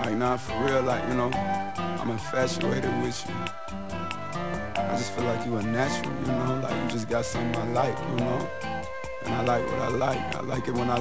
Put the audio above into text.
Like, nah, for real, like, you know, I'm infatuated with you. I just feel like you a natural, you know, like you just got something I like, you know. And I like what I like. I like it when I